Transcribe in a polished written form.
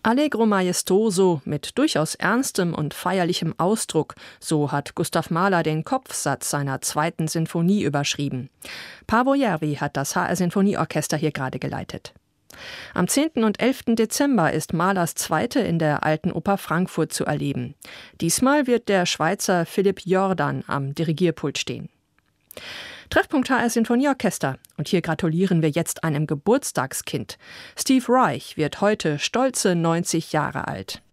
Allegro maestoso mit durchaus ernstem und feierlichem Ausdruck, so hat Gustav Mahler den Kopfsatz seiner 2. Sinfonie überschrieben. Paavo Järvi hat das HR-Sinfonieorchester hier gerade geleitet. Am 10. und 11. Dezember ist Mahlers 2. in der Alten Oper Frankfurt zu erleben. Diesmal wird der Schweizer Philipp Jordan am Dirigierpult stehen. Treffpunkt HR Sinfonieorchester. Und hier gratulieren wir jetzt einem Geburtstagskind. Steve Reich wird heute stolze 90 Jahre alt.